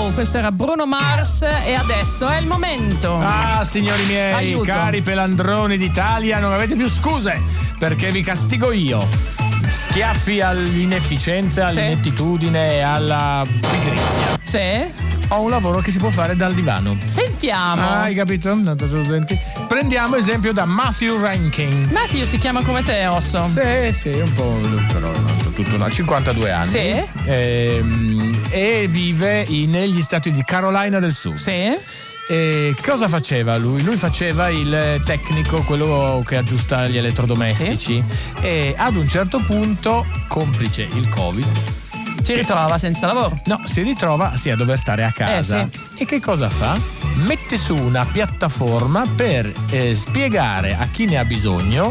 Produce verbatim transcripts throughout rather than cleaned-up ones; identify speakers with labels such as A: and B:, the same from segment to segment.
A: Now, questo era Bruno Mars e adesso è il momento.
B: Ah, signori miei,
A: Aiuto.
B: Cari pelandroni d'Italia, non avete più scuse perché vi castigo io. Schiaffi all'inefficienza,
A: Sì.
B: all'inettitudine e alla pigrizia.
A: Sì?
B: Ho un lavoro che si può fare dal divano.
A: Sentiamo.
B: Ah, hai capito? Prendiamo esempio da Matthew Rankin.
A: Matthew si chiama come te, Osso?
B: Sì, sì, un po', però tutto una cinquantadue anni.
A: Sì.
B: Ehm, e vive in- negli stati di Carolina del Sud.
A: Sì.
B: E cosa faceva lui? Lui faceva il tecnico, quello che aggiusta gli elettrodomestici. E ad un certo punto, complice il Covid,
A: Si ritrova senza lavoro.
B: no, si ritrova sì, a dover stare a casa.
A: Eh,
B: E che cosa fa? Mette su una piattaforma per eh, spiegare a chi ne ha bisogno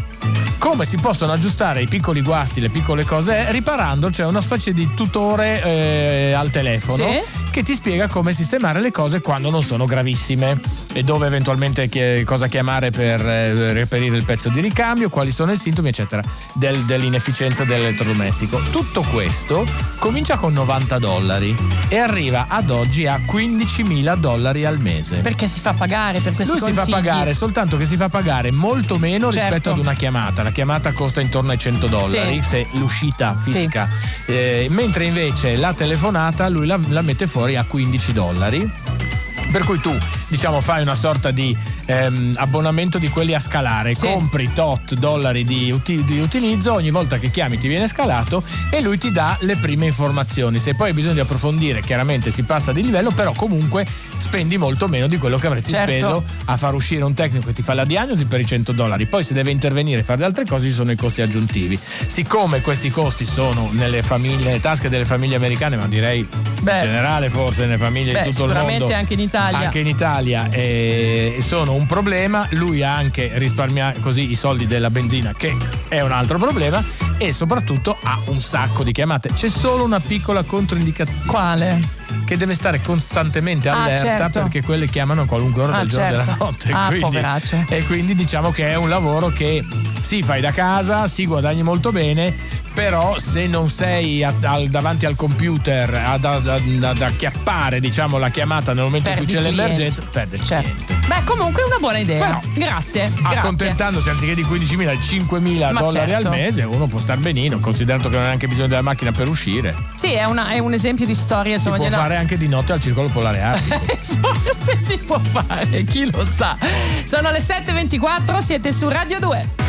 B: come si possono aggiustare i piccoli guasti, le piccole cose, riparando, cioè una specie di tutore eh, al telefono.
A: Sì.
B: Che ti spiega come sistemare le cose quando non sono gravissime e dove eventualmente chi- cosa chiamare per eh, reperire il pezzo di ricambio, quali sono i sintomi eccetera del- dell'inefficienza dell'elettrodomestico. Tutto questo comincia con novanta dollari e arriva ad oggi a quindicimila dollari al mese.
A: Perché si fa pagare per questi
B: Lui si
A: consigli.
B: fa pagare, soltanto che si fa pagare molto meno
A: Certo.
B: rispetto ad una chiamata. La chiamata costa intorno ai cento dollari,
A: Sì.
B: se l'uscita fisica. Eh, mentre invece la telefonata lui la, la mette fuori a quindici dollari. Per cui tu, diciamo, fai una sorta di ehm, abbonamento di quelli a scalare,
A: Sì.
B: compri tot dollari di, uti- di utilizzo, ogni volta che chiami ti viene scalato e lui ti dà le prime informazioni. Se poi hai bisogno di approfondire, chiaramente si passa di livello, però comunque spendi molto meno di quello che avresti
A: Certo.
B: speso a far uscire un tecnico che ti fa la diagnosi per i cento dollari. Poi se deve intervenire e fare altre cose ci sono i costi aggiuntivi. Siccome questi costi sono nelle famiglie, nelle tasche delle famiglie americane, ma direi
A: Beh.
B: in generale forse nelle famiglie
A: Beh,
B: di tutto il mondo,
A: sicuramente anche in Italia.
B: anche in Italia eh, sono un problema. Lui ha anche risparmiato così i soldi della benzina, che è un altro problema, e soprattutto ha un sacco di chiamate. C'è solo una piccola controindicazione:
A: Quale?
B: che deve stare costantemente
A: Ah,
B: allerta,
A: certo.
B: perché quelle chiamano a qualunque ora
A: Ah,
B: del giorno e
A: certo.
B: della notte.
A: Ah,
B: quindi,
A: poveraccio.
B: e quindi diciamo che è un lavoro che sì, fai da casa, sì, guadagni molto bene, però se non sei a- al- davanti al computer ad, ad, ad- ad acchiappare, diciamo, la chiamata nel momento
A: Perdi
B: in cui c'è
A: clienti.
B: l'emergenza, perde il
A: Certo.
B: cliente.
A: Beh, comunque è una buona idea.
B: Però,
A: grazie. grazie.
B: Accontentandosi anziché di quindicimila, cinquemila
A: Ma
B: dollari
A: certo.
B: al mese, uno può star benino, considerato che non ha neanche bisogno della macchina per uscire.
A: Sì, è, una- è un esempio di storia.
B: Si
A: Insomma,
B: può
A: gliela-
B: fare anche di notte al circolo polare artico.
A: Forse si può fare, chi lo sa. Sono le sette e ventiquattro, siete su Radio due.